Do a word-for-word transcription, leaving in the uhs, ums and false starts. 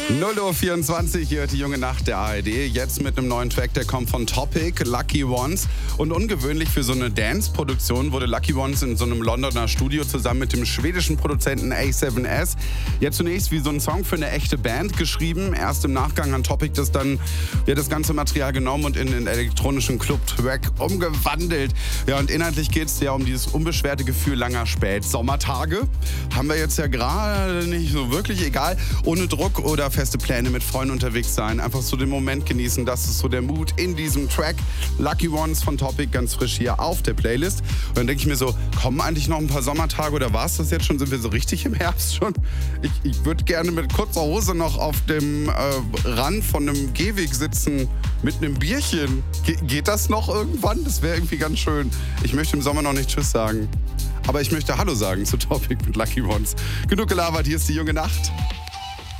null Uhr vierundzwanzig, hier hört die junge Nacht der A R D. Jetzt mit einem neuen Track, der kommt von Topic, Lucky Ones. Und ungewöhnlich für so eine Dance-Produktion wurde Lucky Ones in so einem Londoner Studio zusammen mit dem schwedischen Produzenten A sieben S jetzt zunächst wie so ein Song für eine echte Band geschrieben. Erst im Nachgang hat Topic das dann, ja, das ganze Material genommen und in den elektronischen Club-Track umgewandelt. Ja, und inhaltlich geht es ja um dieses unbeschwerte Gefühl langer Spätsommertage. Haben wir jetzt ja gerade nicht so wirklich, egal, ohne Druck oder feste Pläne mit Freunden unterwegs sein. Einfach so den Moment genießen, das ist so der Mut in diesem Track. Lucky Ones von Topic, ganz frisch hier auf der Playlist. Und dann denke ich mir so, kommen eigentlich noch ein paar Sommertage oder war es das jetzt schon? Sind wir so richtig im Herbst schon? Ich, ich würde gerne mit kurzer Hose noch auf dem äh, Rand von einem Gehweg sitzen mit einem Bierchen. Ge- geht das noch irgendwann? Das wäre irgendwie ganz schön. Ich möchte im Sommer noch nicht Tschüss sagen. Aber ich möchte Hallo sagen zu Topic mit Lucky Ones. Genug gelabert, hier ist die junge Nacht.